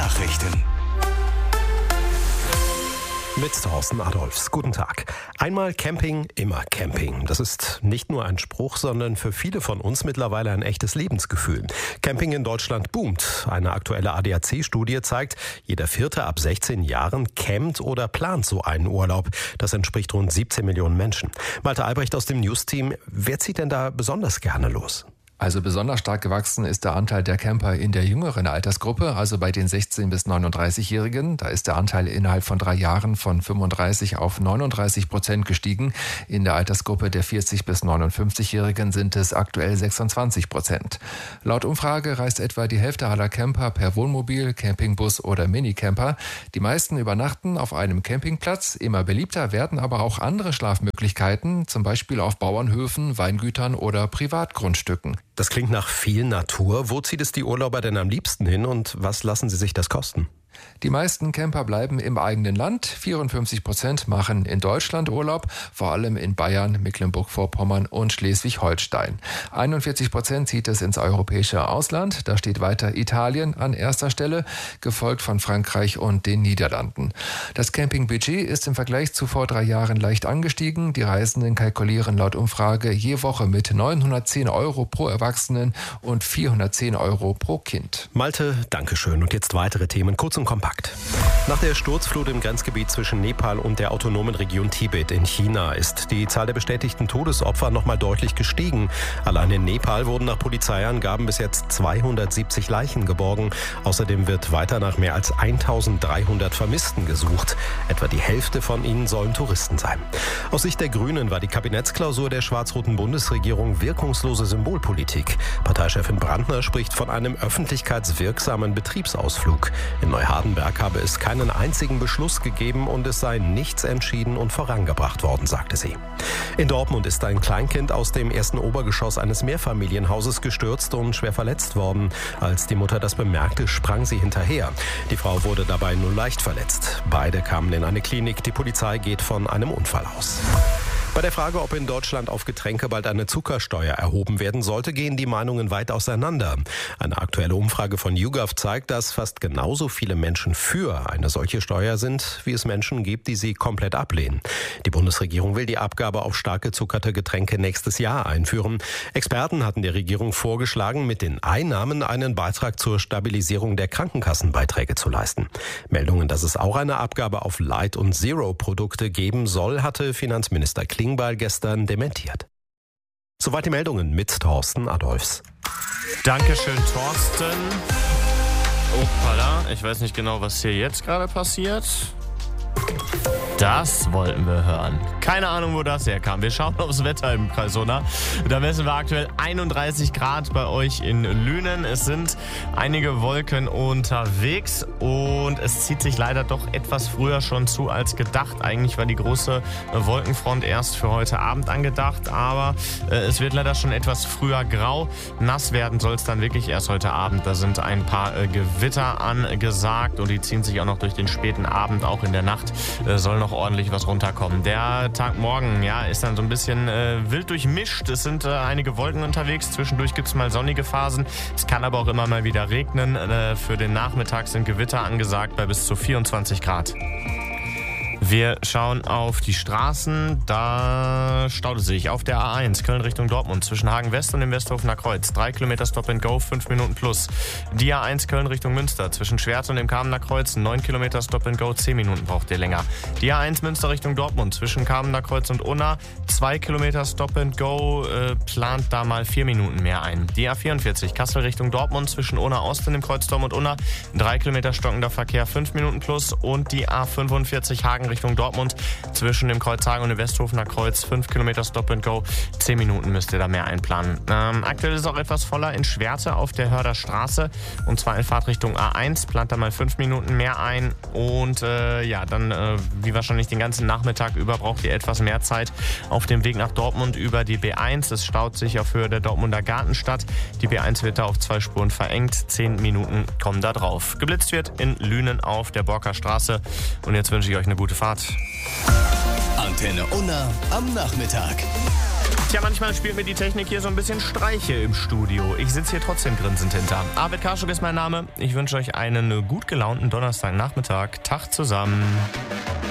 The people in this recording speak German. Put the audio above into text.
Nachrichten. Mit Thorsten Adolphs. Guten Tag. Einmal Camping, immer Camping. Das ist nicht nur ein Spruch, sondern für viele von uns mittlerweile ein echtes Lebensgefühl. Camping in Deutschland boomt. Eine aktuelle ADAC-Studie zeigt, jeder Vierte ab 16 Jahren campt oder plant so einen Urlaub. Das entspricht rund 17 Millionen Menschen. Malte Albrecht aus dem News-Team. Wer zieht denn da besonders gerne los? Also besonders stark gewachsen ist der Anteil der Camper in der jüngeren Altersgruppe, also bei den 16- bis 39-Jährigen. Da ist der Anteil innerhalb von 3 Jahren von 35 auf 39% gestiegen. In der Altersgruppe der 40- bis 59-Jährigen sind es aktuell 26%. Laut Umfrage reist etwa die Hälfte aller Camper per Wohnmobil, Campingbus oder Minicamper. Die meisten übernachten auf einem Campingplatz. Immer beliebter werden aber auch andere Schlafmöglichkeiten, zum Beispiel auf Bauernhöfen, Weingütern oder Privatgrundstücken. Das klingt nach viel Natur. Wo zieht es die Urlauber denn am liebsten hin und was lassen sie sich das kosten? Die meisten Camper bleiben im eigenen Land. 54% machen in Deutschland Urlaub, vor allem in Bayern, Mecklenburg-Vorpommern und Schleswig-Holstein. 41% zieht es ins europäische Ausland. Da steht weiter Italien an erster Stelle, gefolgt von Frankreich und den Niederlanden. Das Campingbudget ist im Vergleich zu vor 3 Jahren leicht angestiegen. Die Reisenden kalkulieren laut Umfrage je Woche mit 910 € pro Erwachsenen und 410 € pro Kind. Malte, Dankeschön. Und jetzt weitere Themen, kurz und kompakt. Nach der Sturzflut im Grenzgebiet zwischen Nepal und der autonomen Region Tibet in China ist die Zahl der bestätigten Todesopfer nochmal deutlich gestiegen. Allein in Nepal wurden nach Polizeiangaben bis jetzt 270 Leichen geborgen. Außerdem wird weiter nach mehr als 1300 Vermissten gesucht. Etwa die Hälfte von ihnen sollen Touristen sein. Aus Sicht der Grünen war die Kabinettsklausur der schwarz-roten Bundesregierung wirkungslose Symbolpolitik. Parteichefin Brandner spricht von einem öffentlichkeitswirksamen Betriebsausflug. In Neuhardenberg habe es keinen einzigen Beschluss gegeben und es sei nichts entschieden und vorangebracht worden, sagte sie. In Dortmund ist ein Kleinkind aus dem ersten Obergeschoss eines Mehrfamilienhauses gestürzt und schwer verletzt worden. Als die Mutter das bemerkte, sprang sie hinterher. Die Frau wurde dabei nur leicht verletzt. Beide kamen in eine Klinik. Die Polizei geht von einem Unfall aus. Bei der Frage, ob in Deutschland auf Getränke bald eine Zuckersteuer erhoben werden sollte, gehen die Meinungen weit auseinander. Eine aktuelle Umfrage von YouGov zeigt, dass fast genauso viele Menschen für eine solche Steuer sind, wie es Menschen gibt, die sie komplett ablehnen. Die Bundesregierung will die Abgabe auf stark gezuckerte Getränke nächstes Jahr einführen. Experten hatten der Regierung vorgeschlagen, mit den Einnahmen einen Beitrag zur Stabilisierung der Krankenkassenbeiträge zu leisten. Meldungen, dass es auch eine Abgabe auf Light- und Zero-Produkte geben soll, hatte Finanzminister Klingbeil gestern dementiert. Soweit die Meldungen mit Thorsten Adolphs. Dankeschön, Thorsten. Opala, ich weiß nicht genau, was hier jetzt gerade passiert. Das wollten wir hören. Keine Ahnung, wo das herkam. Wir schauen aufs Wetter im Kreis Unna. Da messen wir aktuell 31 Grad bei euch in Lünen. Es sind einige Wolken unterwegs und es zieht sich leider doch etwas früher schon zu als gedacht. Eigentlich war die große Wolkenfront erst für heute Abend angedacht, aber es wird leider schon etwas früher grau. Nass werden soll es dann wirklich erst heute Abend. Da sind ein paar Gewitter angesagt und die ziehen sich auch noch durch den späten Abend, auch in der Nacht soll noch ordentlich was runterkommen. Der Tag morgen, ist dann so ein bisschen wild durchmischt. Es sind einige Wolken unterwegs. Zwischendurch gibt es mal sonnige Phasen. Es kann aber auch immer mal wieder regnen. Für den Nachmittag sind Gewitter angesagt bei bis zu 24 Grad. Wir schauen auf die Straßen. Da staut es sich auf der A1 Köln Richtung Dortmund zwischen Hagen West und dem Westhofener Kreuz. 3 Kilometer Stop and Go, 5 Minuten plus. Die A1 Köln Richtung Münster zwischen Schwert und dem Kamener Kreuz. 9 Kilometer Stop and Go, 10 Minuten braucht ihr länger. Die A1 Münster Richtung Dortmund zwischen Kamener Kreuz und Unna. 2 Kilometer Stop and Go, plant da mal 4 Minuten mehr ein. Die A44 Kassel Richtung Dortmund zwischen Unna Ost und dem Kreuzturm und Unna. 3 Kilometer stockender Verkehr, 5 Minuten plus. Und die A45 Hagen Richtung Dortmund zwischen dem Kreuz Hagen und dem Westhofener Kreuz. 5 Kilometer Stop and Go. 10 Minuten müsst ihr da mehr einplanen. Aktuell ist es auch etwas voller in Schwerte auf der Hörder Straße. Und zwar in Fahrtrichtung A1. Plant da mal 5 Minuten mehr ein. Und dann wie wahrscheinlich den ganzen Nachmittag über braucht ihr etwas mehr Zeit auf dem Weg nach Dortmund über die B1. Es staut sich auf Höhe der Dortmunder Gartenstadt. Die B1 wird da auf 2 Spuren verengt. 10 Minuten kommen da drauf. Geblitzt wird in Lünen auf der Borker Straße. Und jetzt wünsche ich euch eine gute Fahrt. Antenne Unna am Nachmittag. Tja, manchmal spielt mir die Technik hier so ein bisschen Streiche im Studio. Ich sitze hier trotzdem grinsend hinter. Arvid Karschuk ist mein Name. Ich wünsche euch einen gut gelaunten Donnerstagnachmittag. Tag zusammen.